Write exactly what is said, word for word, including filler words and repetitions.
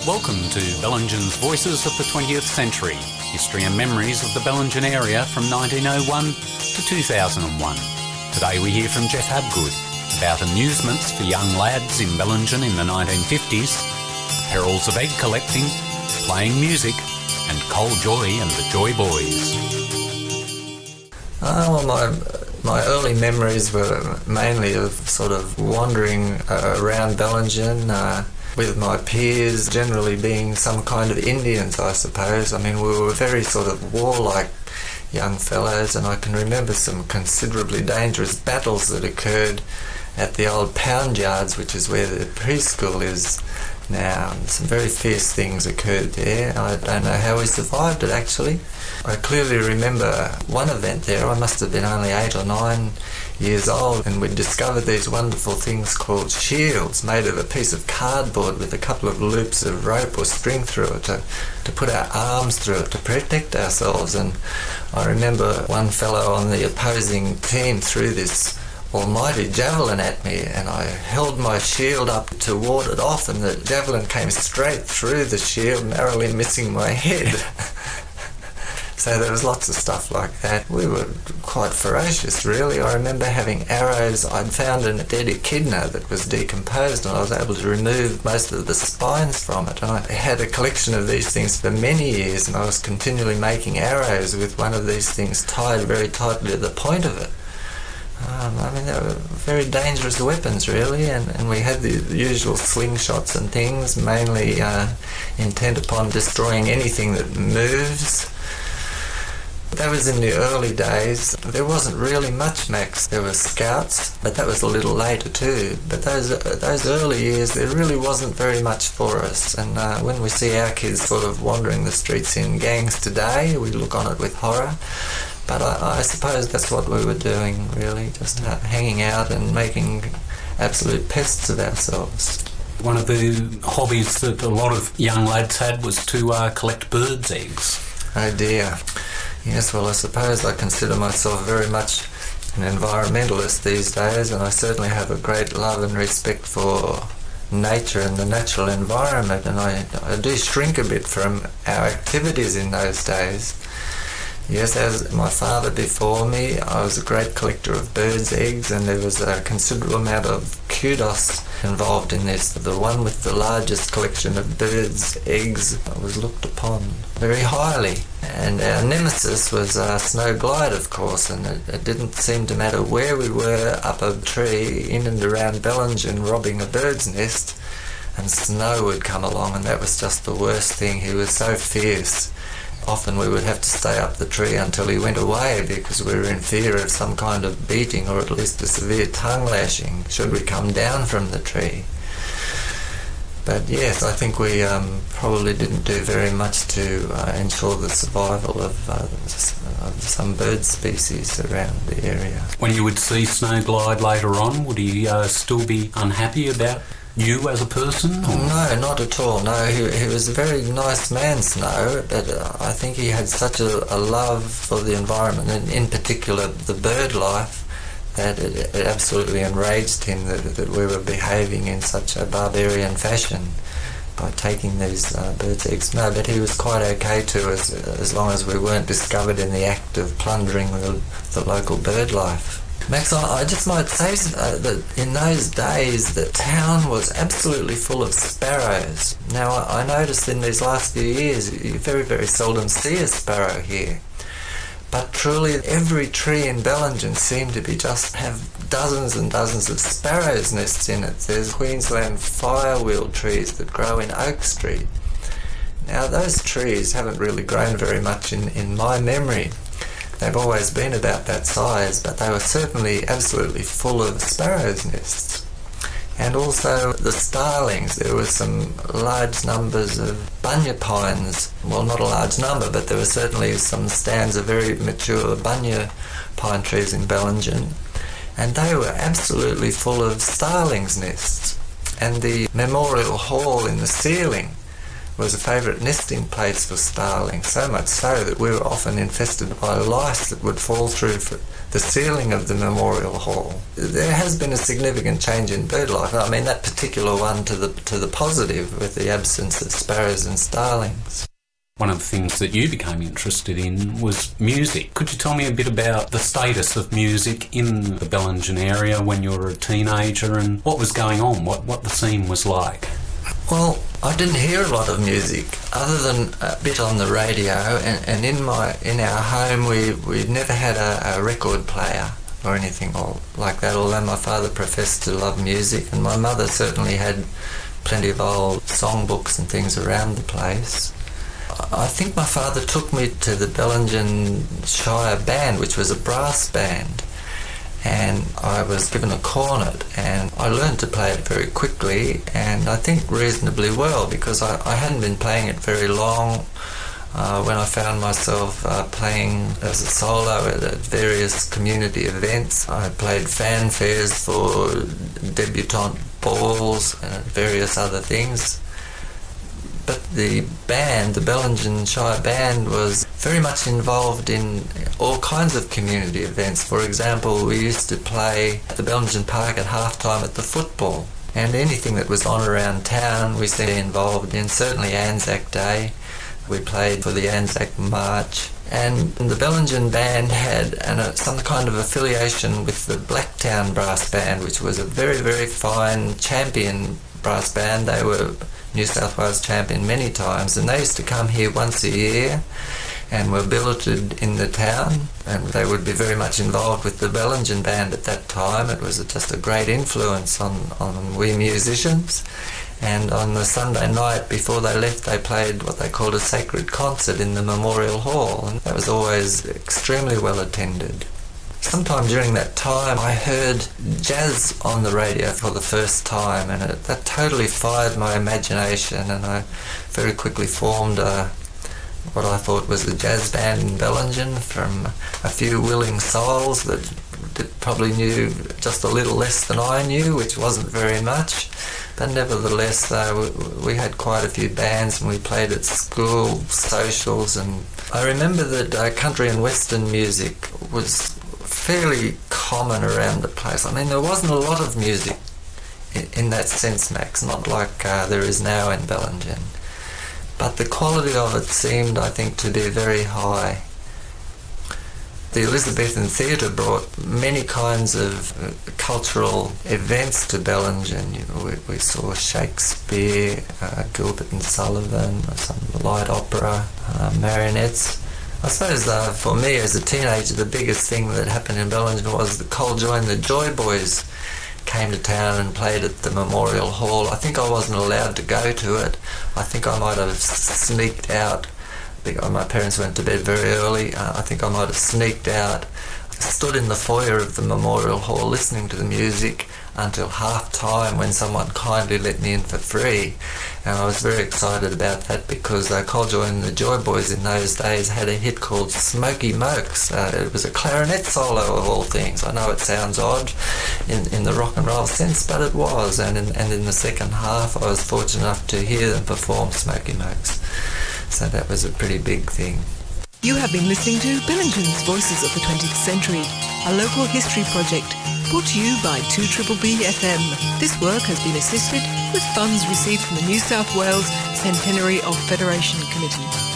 Welcome to Bellingen's Voices of the twentieth Century, history and memories of the Bellingen area from nineteen oh one to two thousand one. Today we hear from Jeff Habgood about amusements for young lads in Bellingen in the nineteen fifties, perils of egg collecting, playing music, and Cole Joy and the Joy Boys. Oh, well, my my early memories were mainly of sort of wandering uh, around Bellingen uh, with my peers, generally being some kind of Indians, I suppose. I mean, we were very sort of warlike young fellows, and I can remember some considerably dangerous battles that occurred at the old pound yards, which is where the preschool is now. Some very fierce things occurred there. I don't know how we survived it, actually. I clearly remember one event there. I must have been only eight or nine years old, and we discovered these wonderful things called shields made of a piece of cardboard with a couple of loops of rope or string through it to, to put our arms through it to protect ourselves. And I remember one fellow on the opposing team threw this almighty javelin at me, and I held my shield up to ward it off, and the javelin came straight through the shield, narrowly missing my head. So there was lots of stuff like that. We were quite ferocious, really. I remember having arrows. I'd found a dead echidna that was decomposed, and I was able to remove most of the spines from it. And I had a collection of these things for many years, and I was continually making arrows with one of these things tied very tightly to the point of it. Um, I mean, they were very dangerous weapons, really, and, and we had the usual slingshots and things, mainly uh, intent upon destroying anything that moves. That was in the early days. There wasn't really much Max. There were scouts, but that was a little later too. But those those early years, there really wasn't very much for us. And uh, when we see our kids sort of wandering the streets in gangs today, we look on it with horror. But I, I suppose that's what we were doing, really, just uh, hanging out and making absolute pests of ourselves. One of the hobbies that a lot of young lads had was to uh, collect birds' eggs. Oh dear. Yes, well, I suppose I consider myself very much an environmentalist these days, and I certainly have a great love and respect for nature and the natural environment, and I, I do shrink a bit from our activities in those days. Yes, as my father before me, I was a great collector of birds' eggs, and there was a considerable amount of kudos involved in this. The one with the largest collection of birds' eggs was looked upon very highly. And our nemesis was uh, Snow Glide, of course, and it, it didn't seem to matter where we were up a tree in and around Bellingen robbing a bird's nest, and Snow would come along, and that was just the worst thing. He was so fierce. Often we would have to stay up the tree until he went away because we were in fear of some kind of beating, or at least a severe tongue lashing should we come down from the tree. But yes, I think we um, probably didn't do very much to uh, ensure the survival of, uh, of some bird species around the area. When you would see Snow Glide later on, would he uh, still be unhappy about you as a person? Or? No, not at all. No, he, he was a very nice man, Snow, but uh, I think he had such a, a love for the environment, and in particular the bird life, that it, it absolutely enraged him that, that we were behaving in such a barbarian fashion by taking these uh, birds' eggs. No, but he was quite okay too, as, as long as we weren't discovered in the act of plundering the, the local bird life. Max, I just might say uh, that in those days the town was absolutely full of sparrows. Now, I, I noticed in these last few years you very, very seldom see a sparrow here. But truly every tree in Bellingen seemed to be just have dozens and dozens of sparrows' nests in it. There's Queensland firewheel trees that grow in Oak Street. Now, those trees haven't really grown very much in, in my memory. They've always been about that size, but they were certainly absolutely full of sparrows' nests. And also the starlings. There were some large numbers of bunya pines. Well, not a large number, but there were certainly some stands of very mature bunya pine trees in Bellingen. And they were absolutely full of starlings' nests. And the memorial hall in the ceiling was a favourite nesting place for starlings, so much so that we were often infested by lice that would fall through for, the ceiling of the Memorial Hall. There has been a significant change in bird life. I mean, that particular one to the to the positive, with the absence of sparrows and starlings. One of the things that you became interested in was music. Could you tell me a bit about the status of music in the Bellingen area when you were a teenager, and what was going on, what, what the scene was like? Well, I didn't hear a lot of music other than a bit on the radio, and, and in my in our home we we never had a, a record player or anything or like that, although my father professed to love music, and my mother certainly had plenty of old songbooks and things around the place. I think my father took me to the Bellingen Shire Band, which was a brass band, and I was given a cornet, and I learned to play it very quickly, and I think reasonably well, because I, I hadn't been playing it very long uh, when I found myself uh, playing as a solo at, at various community events. I played fanfares for debutante balls and various other things. But the band, the Bellingen Shire Band, was very much involved in all kinds of community events. For example, we used to play at the Bellingen Park at half-time at the football, and anything that was on around town we seemed involved in. Certainly Anzac Day, we played for the Anzac March, and the Bellingen Band had an, uh, some kind of affiliation with the Blacktown Brass Band, which was a very, very fine champion brass band. They were New South Wales champion many times, and they used to come here once a year and were billeted in the town, and they would be very much involved with the Bellingen Band at that time. It was just a great influence on, on we musicians, and on the Sunday night before they left they played what they called a sacred concert in the Memorial Hall, and that was always extremely well attended. Sometime during that time I heard jazz on the radio for the first time, and it, that totally fired my imagination, and I very quickly formed a, what I thought was a jazz band in Bellingen from a few willing souls that, that probably knew just a little less than I knew, which wasn't very much. But nevertheless, uh, we, we had quite a few bands, and we played at school socials, and I remember that uh, country and western music was fairly common around the place. I mean, there wasn't a lot of music in, in that sense, Max, not like uh, there is now in Bellingen. But the quality of it seemed, I think, to be very high. The Elizabethan Theatre brought many kinds of uh, cultural events to Bellingen. You know, we, we saw Shakespeare, uh, Gilbert and Sullivan, some light opera, uh, marionettes. I suppose uh, for me as a teenager, the biggest thing that happened in Bellingen was the Coljoy and the Joy Boys came to town and played at the Memorial Hall. I think I wasn't allowed to go to it. I think I might have sneaked out. Because my parents went to bed very early. Uh, I think I might have sneaked out. I stood in the foyer of the Memorial Hall listening to the music until half-time, when someone kindly let me in for free. And I was very excited about that, because uh, Coljoy and the Joy Boys in those days had a hit called Smoky Mokes. Uh, it was a clarinet solo of all things. I know it sounds odd in, in the rock and roll sense, but it was. And in, and in the second half I was fortunate enough to hear them perform Smoky Mokes. So that was a pretty big thing. You have been listening to Bellingen's Voices of the twentieth Century, a local history project brought to you by two B B B F M. This work has been assisted with funds received from the New South Wales Centenary of Federation Committee.